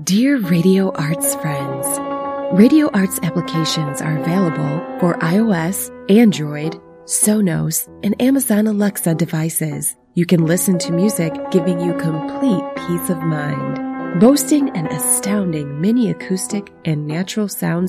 Dear Radio Arts friends, Radio Arts applications are available for iOS, Android, Sonos, and Amazon Alexa devices. You can listen to music giving you complete peace of mind. Boasting an astounding mini acoustic and natural sound